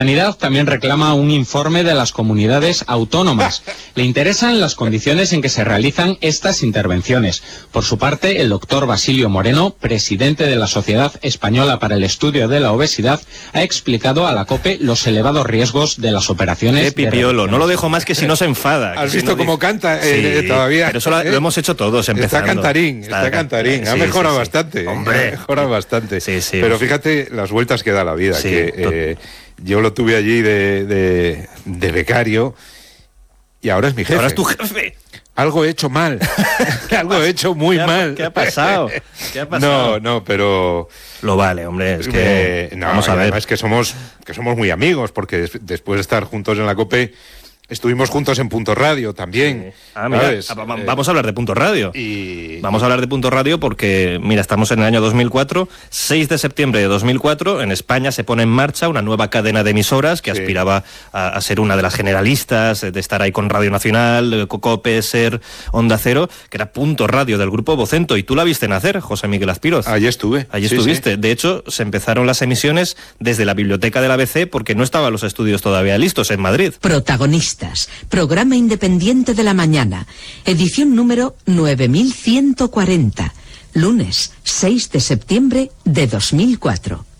Sanidad también reclama un informe de las comunidades autónomas. Le interesan las condiciones en que se realizan estas intervenciones. Por su parte, el doctor Basilio Moreno, presidente de la Sociedad Española para el Estudio de la Obesidad, ha explicado a la COPE los elevados riesgos de las operaciones. Pipiolo, no lo dejo más que si no se enfada. ¿Has visto cómo canta sí, todavía? Pero eso lo hemos hecho todos empezando. Está cantarín. Ha mejorado bastante. Hombre. Ha mejorado bastante. Sí. Pero fíjate las vueltas que da la vida. Yo lo tuve allí de becario y ahora es mi jefe. Ahora es tu jefe. Algo he hecho mal. Algo he hecho muy mal. ¿Qué ha pasado? No, pero... Lo vale, hombre, es que... vamos a ver. Es que somos muy amigos, porque después de estar juntos en la COPE, estuvimos juntos en Punto Radio también. Sí. Mira, vamos a hablar de Punto Radio. Vamos a hablar de Punto Radio porque, mira, estamos en el año 2004, 6 de septiembre de 2004, en España se pone en marcha una nueva cadena de emisoras que aspiraba a ser una de las generalistas, de estar ahí con Radio Nacional, COPE, SER, Onda Cero, que era Punto Radio del Grupo Vocento, y tú la viste nacer, José Miguel Aspiroz. Allí estuve. Allí estuviste. Sí. De hecho, se empezaron las emisiones desde la biblioteca del ABC porque no estaban los estudios todavía listos en Madrid. Protagonistas. Programa independiente de la mañana. Edición número 9140. Lunes 6 de septiembre de 2004.